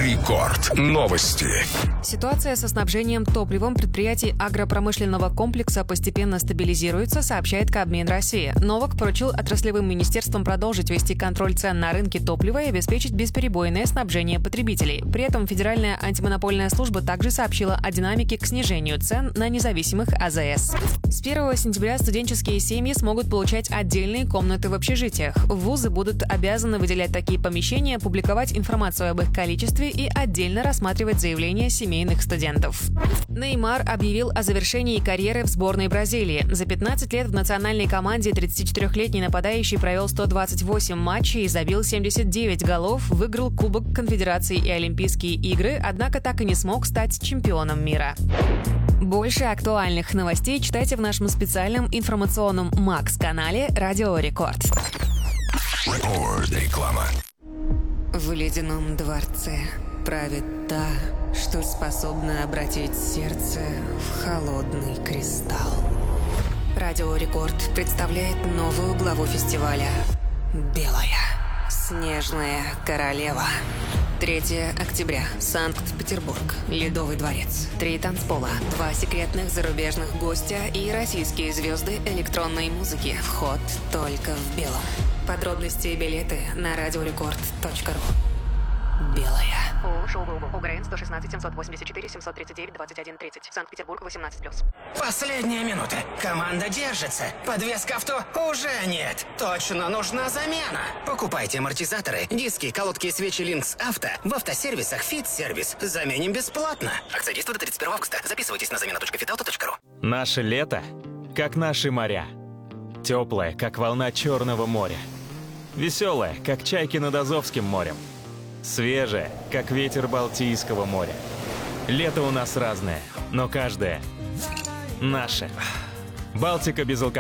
Рекорд. Новости. Ситуация со снабжением топливом предприятий агропромышленного комплекса постепенно стабилизируется, сообщает Кабмин России. Новак поручил отраслевым министерствам продолжить вести контроль цен на рынке топлива и обеспечить бесперебойное снабжение потребителей. При этом Федеральная антимонопольная служба также сообщила о динамике к снижению цен на независимых АЗС. С 1 сентября студенческие семьи смогут получать отдельные комнаты в общежитиях. Вузы будут обязаны выделять такие помещения, публиковать информацию об их количестве и отдельно рассматривать заявления семейных студентов. Неймар объявил о завершении карьеры в сборной Бразилии. За 15 лет в национальной команде 34-летний нападающий провел 128 матчей и забил 79 голов, выиграл Кубок Конфедерации и Олимпийские игры, однако так и не смог стать чемпионом мира. Больше актуальных новостей читайте в нашем специальном информационном Макс-канале «Радио Рекорд». Реклама. В ледяном дворце правит та, что способна обратить сердце в холодный кристалл. Радио Рекорд представляет новую главу фестиваля «Белая снежная королева». 3 октября. Санкт-Петербург. Ледовый дворец. 3 танцпола. 2 секретных зарубежных гостя и российские звезды электронной музыки. Вход только в белом. Подробности и билеты на radiorecord.ru. Белая. УГРН 116 784 739 21 30. Санкт-Петербург 18+. Последняя минута. Команда держится. Подвеска авто уже нет. Точно нужна замена. Покупайте амортизаторы, диски, колодки, свечи Линкс Авто в автосервисах Фит-сервис. Заменим бесплатно. Акция действует до 31 августа. Записывайтесь на замена.fitauto.ru. Наше лето, как наши моря. Теплое, как волна Черного моря. Веселое, как чайки над Азовским морем. Свежее, как ветер Балтийского моря. Лето у нас разное, но каждое наше. Балтика без алкоголя.